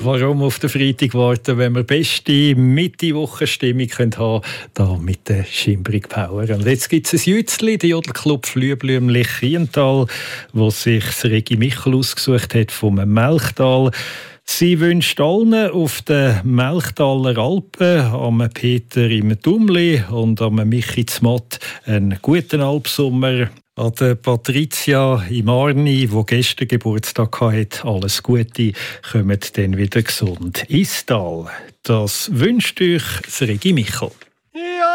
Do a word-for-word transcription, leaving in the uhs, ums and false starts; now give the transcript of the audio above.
Warum auf den Freitag warten, wenn wir beste Mitte-Woche-Stimmung haben können, da mit der Schimbrig Power. Und jetzt gibt es ein Jützli, der Jodelclub Flüblümlich Chiental, wo sich das Regi Michel ausgesucht hat vom Melchtal. Sie wünscht allen auf den Melchtaler Alpen, am Peter im Tumli und am Michi Zmatt einen guten Alpsommer. An der Patricia im Arni, die gestern Geburtstag hatte, alles Gute, kommt dann wieder gesund ins Tal. Das wünscht euch das Regi Michel.